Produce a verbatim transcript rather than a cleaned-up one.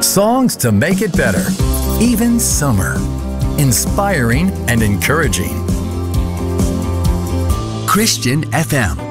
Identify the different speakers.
Speaker 1: Songs to make it better, even summer. Inspiring and encouraging.
Speaker 2: Christian F M.